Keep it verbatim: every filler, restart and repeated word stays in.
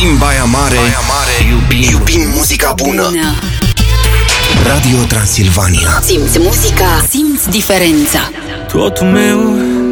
Iubim Baia Mare, Baia Mare. Iubim, iubim muzica bună. bună Radio Transilvania. Simți muzica, simți diferența. Totul meu